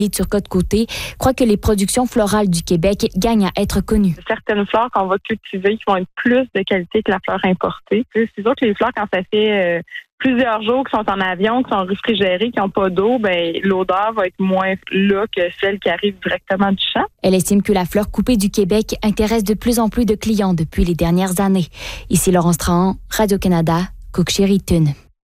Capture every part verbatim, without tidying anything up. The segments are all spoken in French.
Turcotte-Côté croit que les productions florales du Québec gagnent à être connues. Certaines fleurs qu'on va cultiver qui vont être plus de qualité que la fleur importée. C'est sûr que les fleurs, quand ça fait euh, plusieurs jours qui sont en avion, qui sont réfrigérées, qui n'ont pas d'eau, ben l'odeur va être moins là que celle qui arrive directement du champ. Elle estime que la fleur coupée du Québec intéresse de plus en plus de clients depuis les dernières années. Ici Laurence Trahan, Radio-Canada, Cook-Chériton.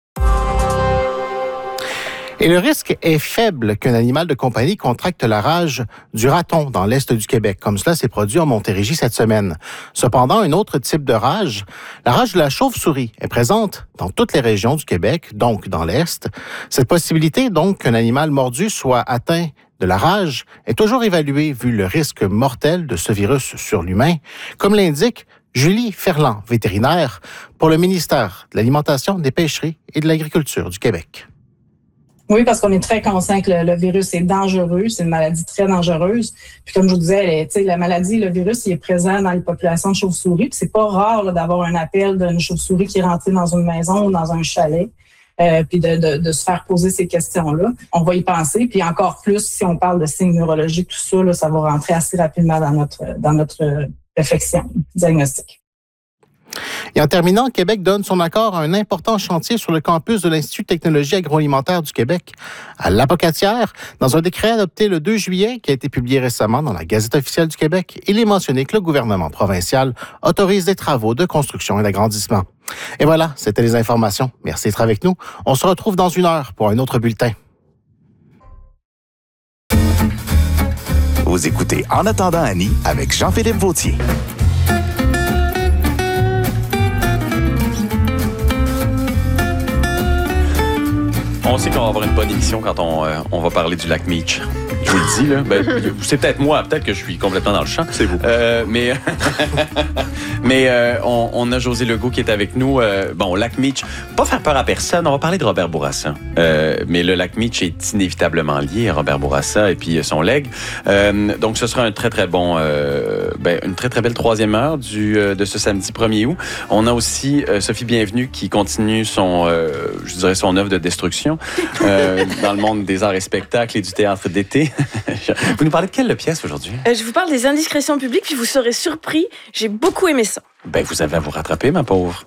Et le risque est faible qu'un animal de compagnie contracte la rage du raton dans l'est du Québec, comme cela s'est produit en Montérégie cette semaine. Cependant, un autre type de rage, la rage de la chauve-souris, est présente dans toutes les régions du Québec, donc dans l'est. Cette possibilité, donc, qu'un animal mordu soit atteint de la rage est toujours évaluée vu le risque mortel de ce virus sur l'humain, comme l'indique Julie Ferland, vétérinaire pour le ministère de l'Alimentation, des Pêcheries et de l'Agriculture du Québec. Oui, parce qu'on est très conscient que le, le virus est dangereux, c'est une maladie très dangereuse. Puis comme je vous disais, elle est, la maladie, le virus, il est présent dans les populations de chauves-souris. Puis c'est pas rare là, d'avoir un appel d'une chauve-souris qui est rentrée dans une maison ou dans un chalet, euh, puis de, de, de se faire poser ces questions-là. On va y penser. Puis encore plus, si on parle de signes neurologiques, tout ça, là, ça va rentrer assez rapidement dans notre dans notre réflexion diagnostique. Et en terminant, Québec donne son accord à un important chantier sur le campus de l'Institut de technologie agroalimentaire du Québec à Lapocatière. Dans un décret adopté le deux juillet qui a été publié récemment dans la Gazette officielle du Québec, il est mentionné que le gouvernement provincial autorise des travaux de construction et d'agrandissement. Et voilà, c'était les informations. Merci d'être avec nous. On se retrouve dans une heure pour un autre bulletin. Vous écoutez En attendant Annie avec Jean-Philippe Vautier. On sait qu'on va avoir une bonne émission quand on, euh, on va parler du lac Meech. Je vous le dis, là. Ben, c'est peut-être moi, peut-être que je suis complètement dans le champ. C'est vous. Euh, mais mais euh, on, on a José Legault qui est avec nous. Euh, bon, lac Meech, pas faire peur à personne. On va parler de Robert Bourassa. Euh, mais le lac Meech est inévitablement lié à Robert Bourassa et puis son legs. Euh, donc, ce sera un très, très bon, euh, ben, une très, très belle troisième heure du, euh, de ce samedi premier août. On a aussi euh, Sophie Bienvenue qui continue son, euh, je dirais, son œuvre de destruction euh, dans le monde des arts et spectacles et du théâtre d'été. Vous nous parlez de quelle pièce aujourd'hui? Euh, je vous parle des indiscrétions publiques, puis vous serez surpris. J'ai beaucoup aimé ça. Ben, vous avez à vous rattraper, ma pauvre.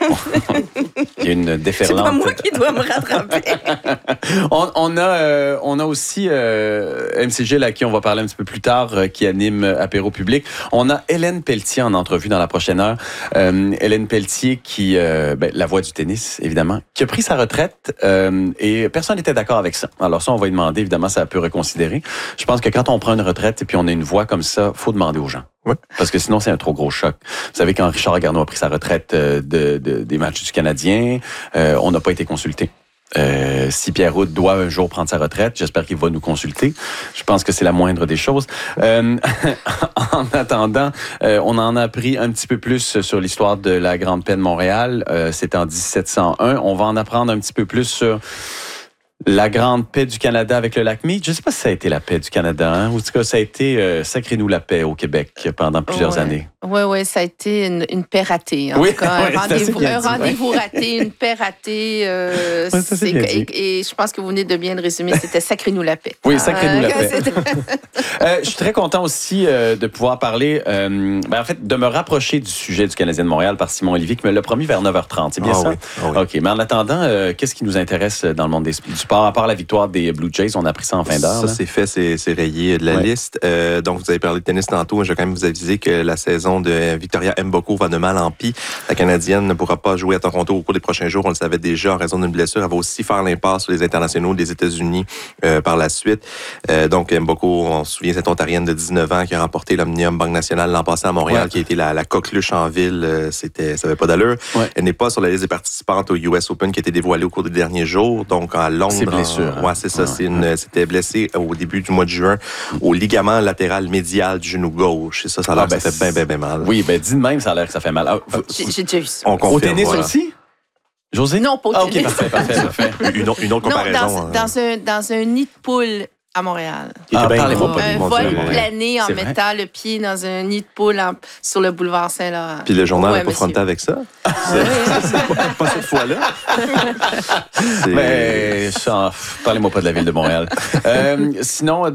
Il y a une déferlante. C'est pas moi qui dois me rattraper. on, on, a, euh, on a aussi euh, M C G, à qui on va parler un petit peu plus tard, euh, qui anime Apéro public. On a Hélène Pelletier en entrevue dans la prochaine heure. Euh, Hélène Pelletier, qui, euh, ben, la voix du tennis, évidemment, qui a pris sa retraite euh, et personne n'était d'accord avec ça. Alors ça, on va lui demander, évidemment, ça peut reconsidérer. Je pense que quand on prend une retraite et puis on a une voix comme ça, faut demander aux gens. Oui. Parce que sinon, c'est un trop gros choc. Vous savez, quand Richard Garneau a pris sa retraite de, de, des matchs du Canadien, euh, on n'a pas été consulté. Euh, si Pierre Houde doit un jour prendre sa retraite, j'espère qu'il va nous consulter. Je pense que c'est la moindre des choses. Euh, en attendant, euh, on en a appris un petit peu plus sur l'histoire de la Grande Paix de Montréal. Euh, c'est en dix-sept cent un. On va en apprendre un petit peu plus sur la Grande Paix du Canada avec le lac Meech. Je ne sais pas si ça a été la paix du Canada, hein? Ou en tout cas, ça a été euh, Sacrez-nous la paix au Québec pendant plusieurs ouais. années. Oui, oui, ça a été une, une paix ratée. En oui, tout cas, oui, un rendez-vous, un dit, rendez-vous ouais. raté, une paix ratée. Euh, oui, c'est et, et je pense que vous venez de bien le résumer. C'était Sacrez-nous la paix. Oui, Sacrez-nous euh, la paix. euh, je suis très content aussi euh, de pouvoir parler, euh, ben, en fait, de me rapprocher du sujet du Canadien de Montréal par Simon Olivier, qui me l'a promis vers neuf heures trente. C'est bien ah, ça? Oui. Ah, oui. OK. Mais en attendant, euh, qu'est-ce qui nous intéresse dans le monde des, du sport, à part la victoire des Blue Jays? On a appris ça en fin d'heure. Ça, là. c'est fait, c'est, c'est rayé de la ouais. liste. Euh, donc, vous avez parlé de tennis tantôt. Je vais quand même vous aviser que la saison de Victoria Mboko va de mal en pis. La Canadienne ne pourra pas jouer à Toronto au cours des prochains jours. On le savait déjà en raison d'une blessure. Elle va aussi faire l'impasse sur les internationaux des États-Unis euh, par la suite. Euh, donc, Mboko, on se souvient, cette Ontarienne de dix-neuf ans qui a remporté l'Omnium Banque Nationale l'an passé à Montréal, ouais. qui a été la, la coqueluche en ville. Euh, c'était, ça n'avait pas d'allure. Ouais. Elle n'est pas sur la liste des participantes au U S Open qui a été dévoilée au cours des derniers jours. Donc, à Londres. C'est blessure. En... Hein? Ouais, c'est ça. Ouais. C'est une, c'était blessé au début du mois de juin au ligament latéral médial du genou gauche. Et ça, ça a l'air ah, ben, que ça fait bien, bien, bien mal. Oui, ben dit de même, ça a l'air que ça fait mal. Ah, vous, j'ai, j'ai déjà eu ça. On confirme, au tennis voilà. aussi? José? Non, pas au ah, tennis. OK, parfait, parfait, parfait. Une, autre, une autre comparaison. Non, dans, dans, un, dans un nid de poule à Montréal. Ah, parlez-moi pas un vol plané en c'est mettant vrai? le pied dans un nid de poule en, sur le boulevard Saint-Laurent. Puis le journal n'a ouais, pas fronté avec ça? C'est, c'est pas, pas cette fois-là. Mais ça, parlez-moi pas de la ville de Montréal. euh, sinon,